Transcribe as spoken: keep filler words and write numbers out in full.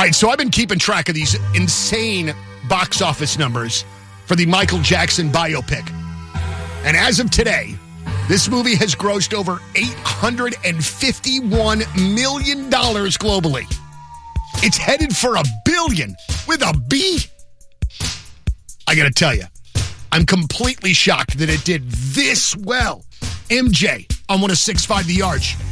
right, so I've been keeping track of these insane box office numbers for the Michael Jackson biopic. And as of today, this movie has grossed over eight hundred fifty-one million dollars globally. It's headed for a billion with a B. I got to tell you, I'm completely shocked that it did this well. M J on one oh six point five The Arch.